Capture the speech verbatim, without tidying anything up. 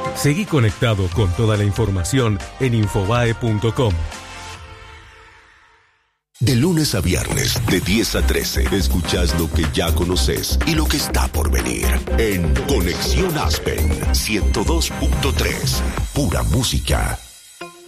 Seguí conectado con toda la información en infobae punto com. De lunes a viernes, de diez a trece, escuchás lo que ya conoces y lo que está por venir en Conexión Aspen ciento dos punto tres. Pura música.